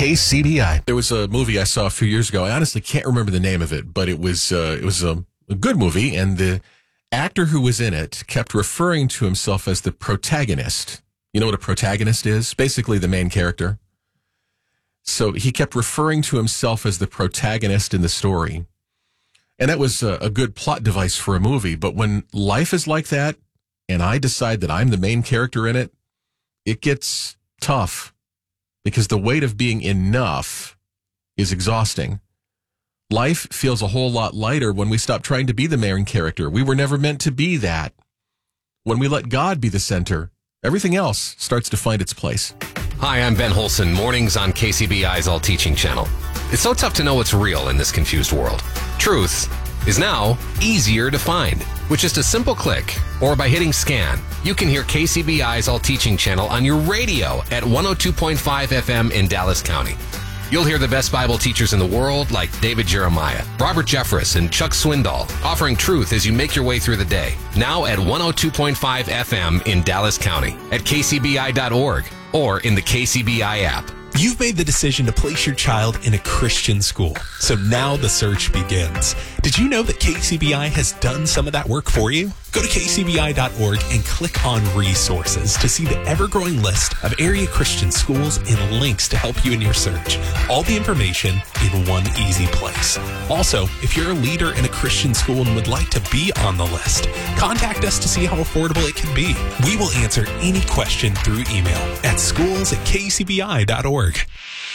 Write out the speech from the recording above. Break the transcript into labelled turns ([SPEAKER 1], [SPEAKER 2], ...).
[SPEAKER 1] KCBI.
[SPEAKER 2] There was a movie I saw a few years ago. I honestly can't remember the name of it, but it was a good movie, and the actor who was in it kept referring to himself as the protagonist. You know what a protagonist is? Basically the main character. So he kept referring to himself as the protagonist in the story. And that was a good plot device for a movie. But when life is like that, and I decide that I'm the main character in it, it gets tough because the weight of being enough is exhausting. Life feels a whole lot lighter when we stop trying to be the main character. We were never meant to be that. When we let God be the center, everything else starts to find its place.
[SPEAKER 3] Hi, I'm Ben Holson, mornings on KCBI's All Teaching channel. It's so tough to know what's real in this confused world. Truth is now easier to find. With just a simple click or by hitting scan, you can hear KCBI's All Teaching channel on your radio at 102.5 FM in Dallas County. You'll hear the best Bible teachers in the world like David Jeremiah, Robert Jeffress, and Chuck Swindoll offering truth as you make your way through the day. Now at 102.5 FM in Dallas County, at kcbi.org, or in the KCBI app.
[SPEAKER 4] You've made the decision to place your child in a Christian school, so now the search begins. Did you know that KCBI has done some of that work for you? Go to kcbi.org and click on resources to see the ever-growing list of area Christian schools and links to help you in your search. All the information in one easy place. Also, if you're a leader in a Christian school and would like to be on the list, contact us to see how affordable it can be. We will answer any question through email at schools@kcbi.org.